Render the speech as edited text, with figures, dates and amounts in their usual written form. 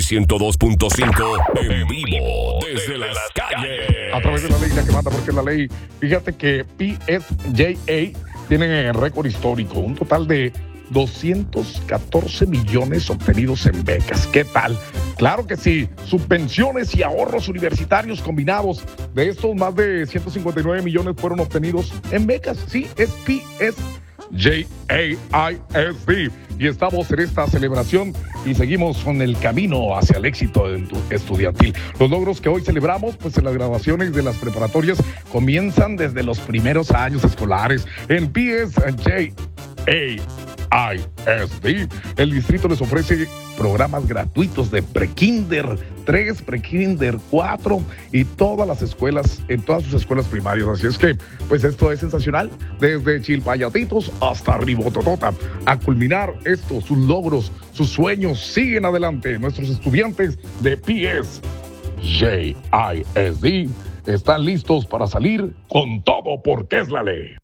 102.5 en vivo desde las calles. A través de la ley, la que manda porque es la ley. Fíjate que PSJA tiene récord histórico, un total de 214 millones obtenidos en becas. ¿Qué tal? Claro que sí, subvenciones y ahorros universitarios combinados. De estos, más de 159 millones fueron obtenidos en becas. Sí, es PSJAISD. Y estamos en esta celebración y seguimos con el camino hacia el éxito estudiantil. Los logros que hoy celebramos, pues en las graduaciones de las preparatorias, comienzan desde los primeros años escolares. En PSJAISD, el distrito les ofrece programas gratuitos de prekinder 3, prekinder 4 y todas las escuelas, en todas sus escuelas primarias. Así es que, pues esto es sensacional, desde Chilpayatitos hasta Ribototota. A culminar esto, sus logros, sus sueños siguen adelante. Nuestros estudiantes de PSJAISD están listos para salir con todo porque es la ley.